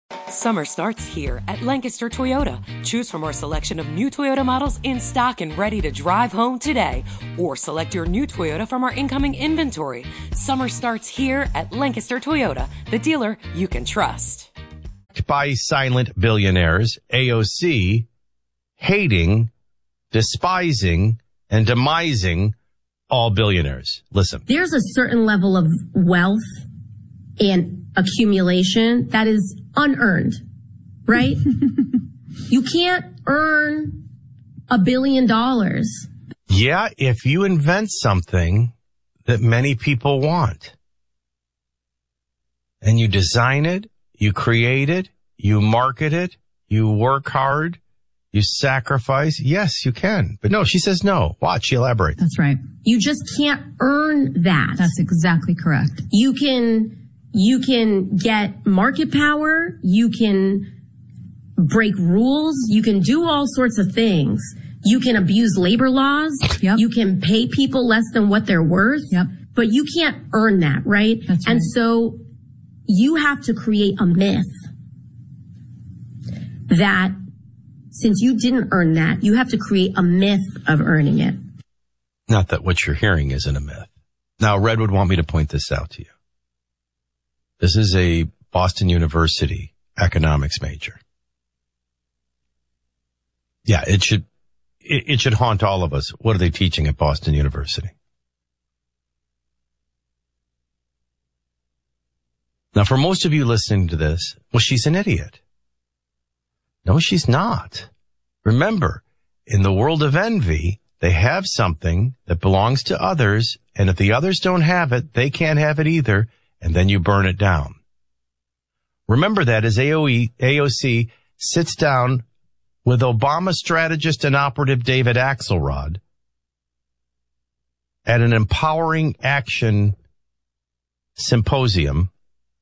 Summer starts here at Lancaster Toyota. Choose from our selection of new Toyota models in stock and ready to drive home today. Or select your new Toyota from our incoming inventory. Summer starts here at Lancaster Toyota, the dealer you can trust. By silent billionaires, AOC hating, despising, and demising all billionaires. Listen. There's a certain level of wealth and accumulation that is unearned, right? You can't earn $1 billion. Yeah, if you invent something that many people want and you design it, you create it, you market it, you work hard, you sacrifice, yes, you can. But no, she says no. Watch, she elaborates. That's right. You just can't earn that. That's exactly correct. You can get market power. You can break rules. You can do all sorts of things. You can abuse labor laws. Yep. You can pay people less than what they're worth. Yep. But you can't earn that, right? That's right. And so you have to create a myth that since you didn't earn that, you have to create a myth of earning it. Not that what you're hearing isn't a myth. Now, Red would want me to point this out to you. This is a Boston University economics major. Yeah, it should haunt all of us. What are they teaching at Boston University? Now, for most of you listening to this, well, she's an idiot. No, she's not. Remember, in the world of envy, they have something that belongs to others, and if the others don't have it, they can't have it either, and then you burn it down. Remember that as AOC sits down with Obama strategist and operative David Axelrod at an Empowering Action symposium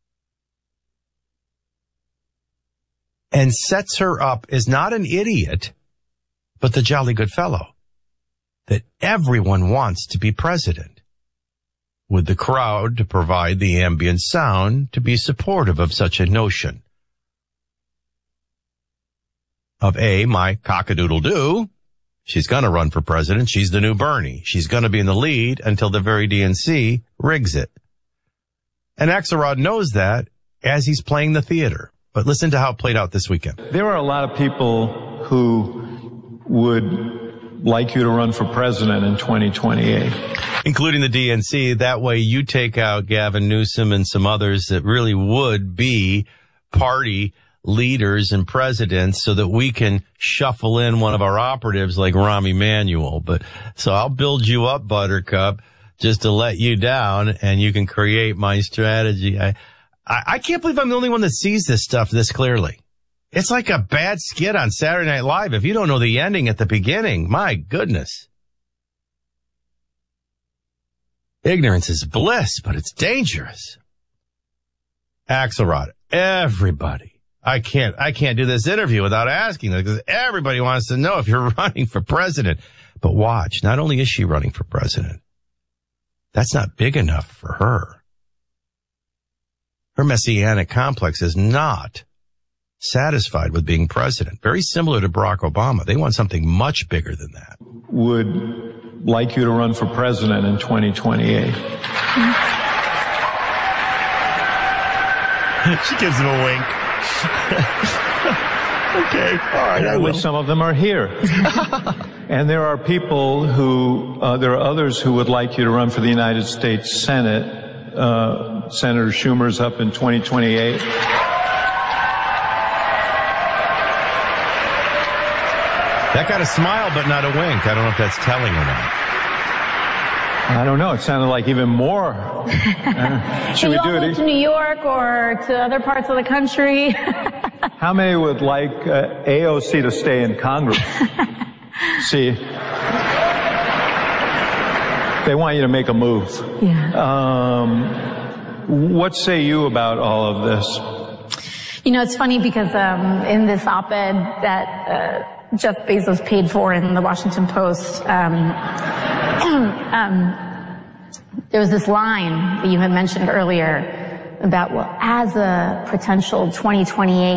and sets her up as not an idiot, but the jolly good fellow that everyone wants to be president, with the crowd to provide the ambient sound to be supportive of such a notion. Of my cock-a-doodle-doo, she's going to run for president. She's the new Bernie. She's going to be in the lead until the very DNC rigs it. And Axelrod knows that as he's playing the theater. But listen to how it played out this weekend. There are a lot of people who would like you to run for president in 2028. Including the DNC. That way you take out Gavin Newsom and some others that really would be party leaders and presidents so that we can shuffle in one of our operatives like Rahm Emanuel. But so I'll build you up, Buttercup, just to let you down, and you can create my strategy. I can't believe I'm the only one that sees this stuff this clearly. It's like a bad skit on Saturday Night Live. If you don't know the ending at the beginning, my goodness. Ignorance is bliss, but it's dangerous. Axelrod, everybody. I can't do this interview without asking them because everybody wants to know if you're running for president. But watch, not only is she running for president, that's not big enough for her. Her messianic complex is not satisfied with being president. Very similar to Barack Obama. They want something much bigger than that. Would like you to run for president in 2028. She gives him a wink. Okay. All right. I wish some of them are here. And there are people there are others who would like you to run for the United States Senate. Senator Schumer's up in 2028. That got a smile, but not a wink. I don't know if that's telling or not. I don't know. It sounded like even more. Should we do it to New York or to other parts of the country? How many would like AOC to stay in Congress? See, they want you to make a move. Yeah. What say you about all of this? You know, it's funny because in this op-ed that Jeff Bezos paid for in the Washington Post, there was this line that you had mentioned earlier about, well, as a potential 2028